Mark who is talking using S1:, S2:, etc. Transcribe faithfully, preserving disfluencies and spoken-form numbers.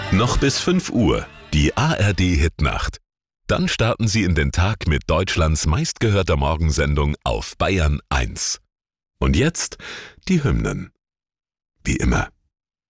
S1: Noch bis fünf Uhr, die A R D-Hitnacht. Dann starten Sie in den Tag mit Deutschlands meistgehörter Morgensendung auf Bayern eins. Und jetzt die Hymnen. Wie immer.